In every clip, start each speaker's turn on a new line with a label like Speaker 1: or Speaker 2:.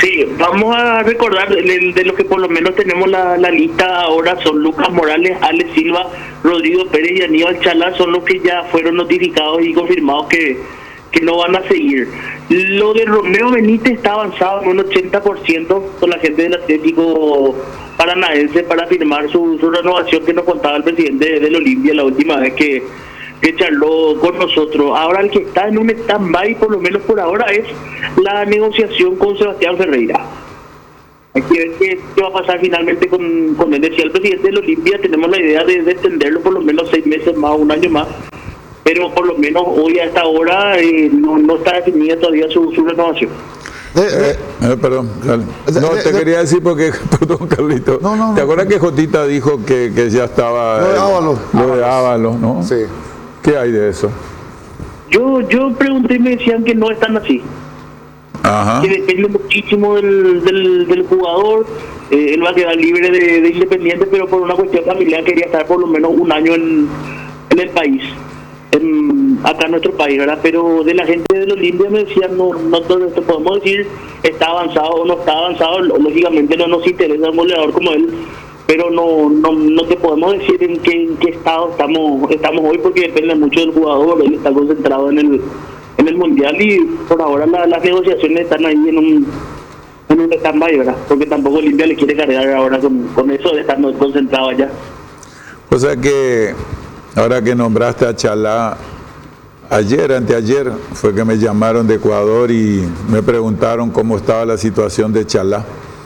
Speaker 1: Sí, vamos a recordar de los que por lo menos tenemos la lista ahora son Lucas Morales, Alex Silva, Rodrigo Pérez y Aníbal Chalá, son los que ya fueron notificados y confirmados que no van a seguir. Lo de Romeo Benítez está avanzado en un 80% con la gente del Atlético Paranaense para firmar su renovación, que nos contaba el presidente del Olimpia la última vez que charló con nosotros. Ahora el que está en un stand-by, por lo menos por ahora, es la negociación con Sebastián Ferreira. Hay que ver qué va a pasar finalmente con él. Decía el presidente del Olimpia, tenemos la idea de extenderlo por lo menos 6 meses más, un año más, pero por lo menos hoy a esta hora no está definida todavía su renovación.
Speaker 2: Perdón, te quería decir porque, perdón, Carlito, ¿te acuerdas que Jotita dijo que ya estaba lo de Ábalos, ¿no?
Speaker 3: Sí.
Speaker 2: ¿Qué hay de eso?
Speaker 1: Yo pregunté y me decían que no están así.
Speaker 2: Ajá.
Speaker 1: Que depende muchísimo del jugador. Él va a quedar libre de Independiente, pero por una cuestión familiar quería estar por lo menos un año en el país, acá en nuestro país, ¿verdad? Pero de la gente del Olimpia me decían, no todo esto podemos decir está avanzado o no está avanzado. Lógicamente no nos interesa un goleador como él, pero no te podemos decir en qué estado estamos hoy, porque depende mucho del jugador. Él está concentrado en el mundial y por ahora las negociaciones están ahí en un stand-by, ¿verdad? Porque tampoco Olimpia le quiere cargar ahora con eso de estar concentrado allá.
Speaker 2: O sea que ahora que nombraste a Chalá, anteayer fue que me llamaron de Ecuador y me preguntaron cómo estaba la situación de Chalá.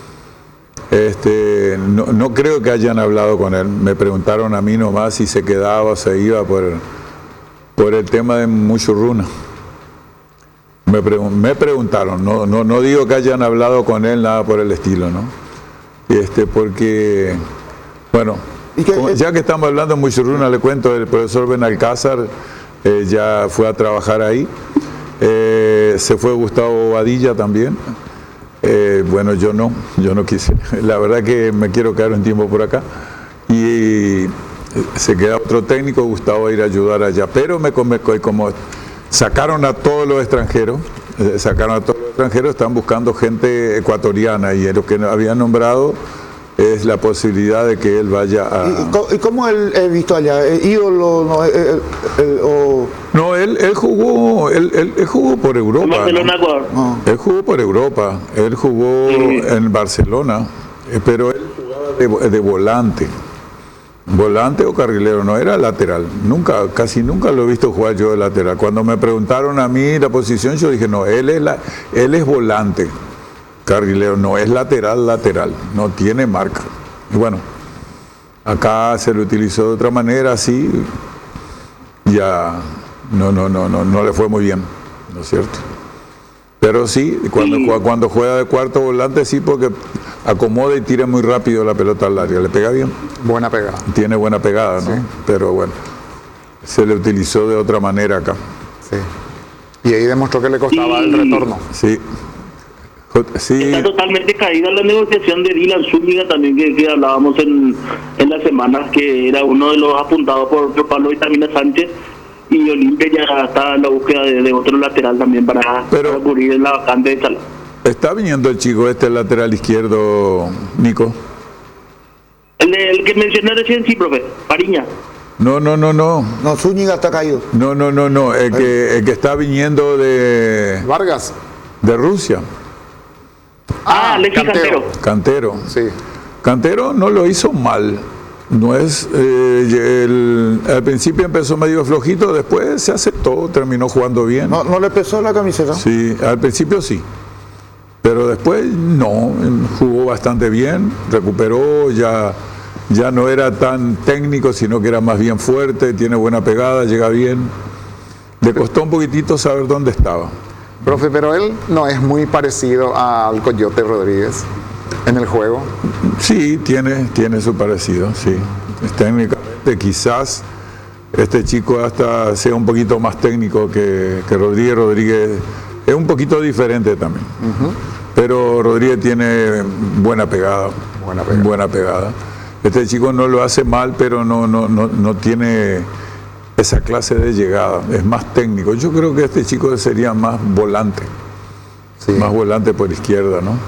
Speaker 2: No creo que hayan hablado con él. Me preguntaron a mí nomás si se quedaba o se iba por el tema de Muchurruna. Me preguntaron, no digo que hayan hablado con él, nada por el estilo, ¿no? Porque, bueno, ya que estamos hablando de Muchurruna, le cuento, el profesor Benalcázar ya fue a trabajar ahí. Se fue Gustavo Bobadilla también. Bueno, yo no quise. La verdad que me quiero quedar un tiempo por acá. Y se queda otro técnico, Gustavo, a ir a ayudar allá. Pero como sacaron a todos los extranjeros, están buscando gente ecuatoriana y lo que habían nombrado es la posibilidad de que él vaya a...
Speaker 3: ¿Y cómo él es visto allá? ¿Ídolo?
Speaker 2: No, él jugó por Europa.
Speaker 1: Barcelona, Ecuador.
Speaker 2: ¿No? Él jugó por Europa, él jugó en Barcelona, pero él jugaba de volante o carrilero, no era lateral. Casi nunca lo he visto jugar yo de lateral. Cuando me preguntaron a mí la posición, yo dije, no, él es volante. Carrilero, no es lateral, no tiene marca. Y bueno, acá se lo utilizó de otra manera, así, ya no le fue muy bien, ¿no es cierto? Pero sí, cuando juega de cuarto volante, sí, porque acomoda y tira muy rápido la pelota al área, le pega bien.
Speaker 3: Buena pegada.
Speaker 2: Tiene buena pegada, ¿no? Sí. Pero bueno, se le utilizó de otra manera acá.
Speaker 3: Sí. Y ahí demostró que le costaba el retorno.
Speaker 2: Sí. Sí.
Speaker 1: Está totalmente caída la negociación de Dylan Zúñiga también que hablábamos en las semanas, que era uno de los apuntados por Pablo Vitamina Sánchez, y Olimpia ya está en la búsqueda de otro lateral también para cubrir la vacante de Chalá.
Speaker 2: ¿Está viniendo el chico el lateral izquierdo, Nico?
Speaker 1: El que mencioné recién, sí, profe, Pariña.
Speaker 2: No.
Speaker 3: No, Zúñiga está caído.
Speaker 2: No. El que está viniendo de...
Speaker 3: Vargas.
Speaker 2: De Rusia.
Speaker 1: Alexis
Speaker 2: Cantero.
Speaker 3: Sí.
Speaker 2: Cantero no lo hizo mal. No es al principio empezó medio flojito, después se aceptó, terminó jugando bien.
Speaker 3: ¿No le pesó la camiseta?
Speaker 2: Sí, al principio sí. Pero después no, jugó bastante bien, recuperó, ya no era tan técnico, sino que era más bien fuerte, tiene buena pegada, llega bien. Le costó un poquitito saber dónde estaba.
Speaker 3: Profe, pero él no es muy parecido al Coyote Rodríguez en el juego.
Speaker 2: Sí, tiene su parecido, sí. Técnicamente quizás este chico hasta sea un poquito más técnico que Rodríguez. Rodríguez es un poquito diferente también. Pero Rodríguez tiene buena pegada. Este chico no lo hace mal, pero no tiene esa clase de llegada, es más técnico. Yo creo que este chico sería más volante, más volante por izquierda, ¿no?